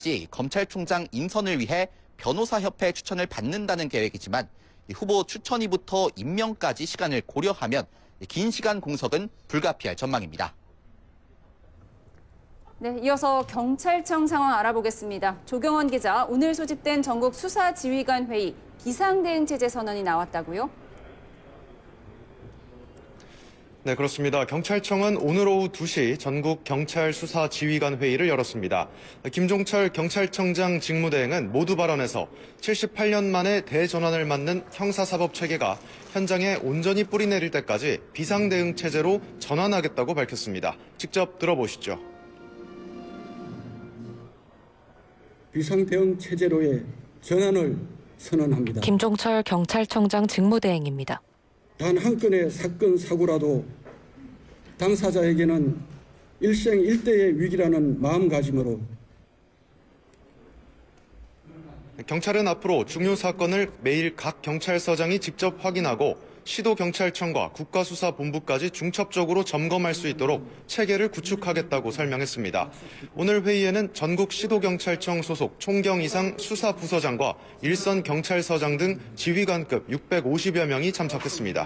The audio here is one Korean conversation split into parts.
검찰총장 인선을 위해 변호사협회 추천을 받는다는 계획이지만 후보 추천위부터 임명까지 시간을 고려하면 긴 시간 공석은 불가피할 전망입니다. 네, 이어서 경찰청 상황 알아보겠습니다. 조경원 기자, 오늘 소집된 전국 수사지휘관 회의 비상대응체제 선언이 나왔다고요? 네, 그렇습니다. 경찰청은 오늘 오후 2시 전국 경찰 수사 지휘관 회의를 열었습니다. 김종철 경찰청장 직무대행은 모두 발언에서 78년 만에 대전환을 맞는 형사사법 체계가 현장에 온전히 뿌리내릴 때까지 비상대응 체제로 전환하겠다고 밝혔습니다. 직접 들어보시죠. 비상대응 체제로의 전환을 선언합니다. 김종철 경찰청장 직무대행입니다. 단 한 건의 사건, 사고라도 당사자에게는 일생일대의 위기라는 마음가짐으로 경찰은 앞으로 중요 사건을 매일 각 경찰서장이 직접 확인하고 시도경찰청과 국가수사본부까지 중첩적으로 점검할 수 있도록 체계를 구축하겠다고 설명했습니다. 오늘 회의에는 전국 시도경찰청 소속 총경 이상 수사부서장과 일선 경찰서장 등 지휘관급 650여 명이 참석했습니다.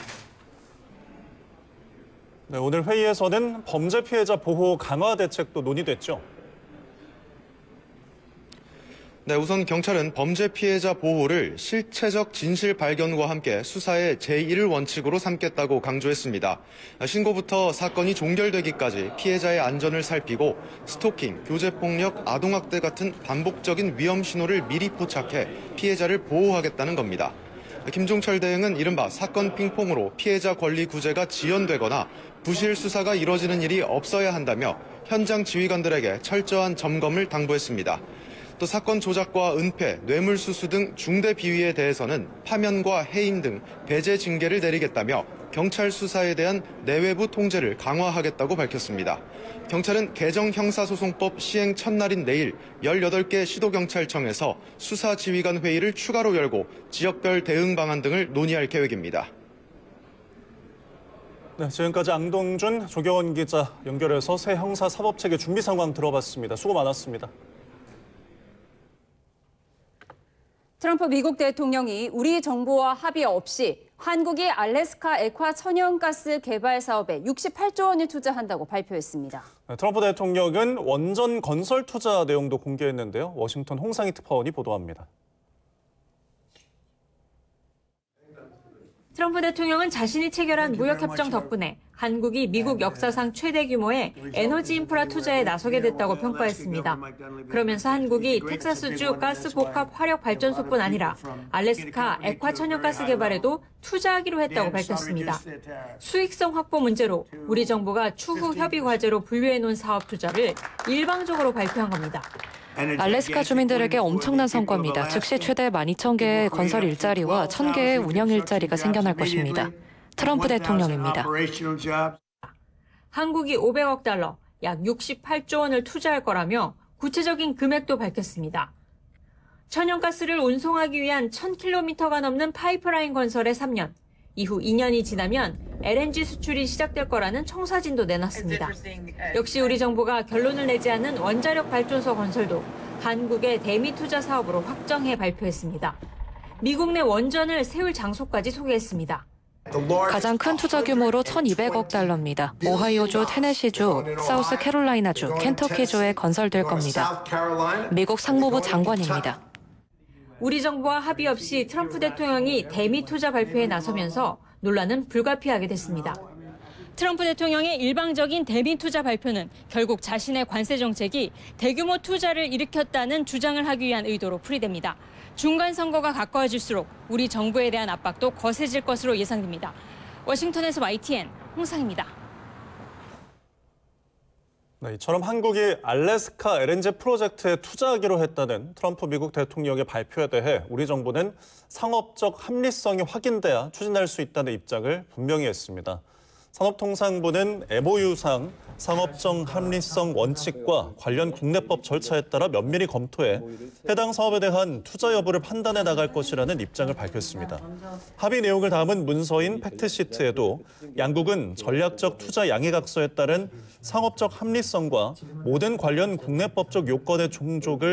네, 오늘 회의에서는 범죄 피해자 보호 강화 대책도 논의됐죠. 네, 우선 경찰은 범죄 피해자 보호를 실체적 진실 발견과 함께 수사의 제1 원칙으로 삼겠다고 강조했습니다. 신고부터 사건이 종결되기까지 피해자의 안전을 살피고 스토킹, 교제폭력, 아동학대 같은 반복적인 위험 신호를 미리 포착해 피해자를 보호하겠다는 겁니다. 김종철 대행은 이른바 사건 핑퐁으로 피해자 권리 구제가 지연되거나 부실 수사가 이뤄지는 일이 없어야 한다며 현장 지휘관들에게 철저한 점검을 당부했습니다. 또 사건 조작과 은폐, 뇌물수수 등 중대 비위에 대해서는 파면과 해임 등 배제 징계를 내리겠다며 경찰 수사에 대한 내외부 통제를 강화하겠다고 밝혔습니다. 경찰은 개정 형사소송법 시행 첫날인 내일 18개 시도경찰청에서 수사지휘관 회의를 추가로 열고 지역별 대응 방안 등을 논의할 계획입니다. 네, 지금까지 앙동준, 조경원 기자 연결해서 새 형사사법체계 준비 상황 들어봤습니다. 수고 많았습니다. 트럼프 미국 대통령이 우리 정부와 합의 없이 한국이 알래스카 액화 천연가스 개발 사업에 68조 원을 투자한다고 발표했습니다. 네, 트럼프 대통령은 원전 건설 투자 내용도 공개했는데요. 워싱턴 홍상희 특파원이 보도합니다. 트럼프 대통령은 자신이 체결한 무역협정 덕분에 한국이 미국 역사상 최대 규모의 에너지 인프라 투자에 나서게 됐다고 평가했습니다. 그러면서 한국이 텍사스주 가스복합 화력발전소뿐 아니라 알래스카 액화 천연가스 개발에도 투자하기로 했다고 밝혔습니다. 수익성 확보 문제로 우리 정부가 추후 협의 과제로 분류해놓은 사업 투자를 일방적으로 발표한 겁니다. 알래스카 주민들에게 엄청난 성과입니다. 즉시 최대 12,000개의 건설 일자리와 1,000개의 운영 일자리가 생겨날 것입니다. 트럼프 대통령입니다. 한국이 500억 달러, 약 68조 원을 투자할 거라며 구체적인 금액도 밝혔습니다. 천연가스를 운송하기 위한 1,000km가 넘는 파이프라인 건설에 3년, 이후 2년이 지나면 LNG 수출이 시작될 거라는 청사진도 내놨습니다. 역시 우리 정부가 결론을 내지 않은 원자력 발전소 건설도 한국의 대미 투자 사업으로 확정해 발표했습니다. 미국 내 원전을 세울 장소까지 소개했습니다. 가장 큰 투자 규모로 1,200억 달러입니다. 오하이오주, 테네시주, 사우스캐롤라이나주, 켄터키주에 건설될 겁니다. 미국 상무부 장관입니다. 우리 정부와 합의 없이 트럼프 대통령이 대미 투자 발표에 나서면서 논란은 불가피하게 됐습니다. 트럼프 대통령의 일방적인 대미 투자 발표는 결국 자신의 관세 정책이 대규모 투자를 일으켰다는 주장을 하기 위한 의도로 풀이됩니다. 중간 선거가 가까워질수록 우리 정부에 대한 압박도 거세질 것으로 예상됩니다. 워싱턴에서 YTN 홍상입니다. 네, 이처럼 한국이 알래스카 LNG 프로젝트에 투자하기로 했다는 트럼프 미국 대통령의 발표에 대해 우리 정부는 상업적 합리성이 확인돼야 추진할 수 있다는 입장을 분명히 했습니다. 산업통상부는 MOU상 상업적 합리성 원칙과 관련 국내법 절차에 따라 면밀히 검토해 해당 사업에 대한 투자 여부를 판단해 나갈 것이라는 입장을 밝혔습니다. 합의 내용을 담은 문서인 팩트시트에도 양국은 전략적 투자 양해각서에 따른 상업적 합리성과 모든 관련 국내법적 요건의 종족을